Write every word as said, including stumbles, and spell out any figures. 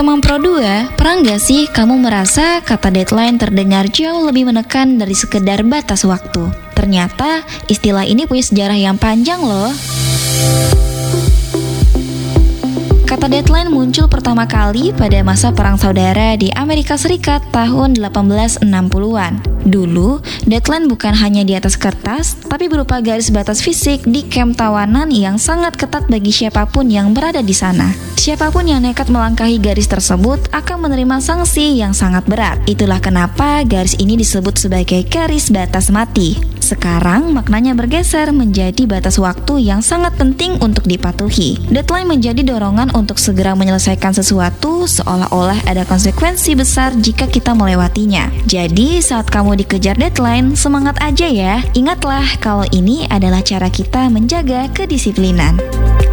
Teman Pro dua, pernah nggak sih kamu merasa kata deadline terdengar jauh lebih menekan dari sekedar batas waktu? Ternyata istilah ini punya sejarah yang panjang loh. Kata deadline muncul pertama kali pada masa Perang Saudara di Amerika Serikat tahun delapan belas enam puluhan. Dulu, deadline bukan hanya di atas kertas, tapi berupa garis batas fisik di kamp tawanan yang sangat ketat bagi siapapun yang berada di sana. Siapapun yang nekat melangkahi garis tersebut akan menerima sanksi yang sangat berat. Itulah kenapa garis ini disebut sebagai garis batas mati. Sekarang maknanya bergeser menjadi batas waktu yang sangat penting untuk dipatuhi. Deadline menjadi dorongan untuk segera menyelesaikan sesuatu, seolah-olah ada konsekuensi besar jika kita melewatinya. Jadi saat kamu dikejar deadline, semangat aja ya. Ingatlah kalau ini adalah cara kita menjaga kedisiplinan.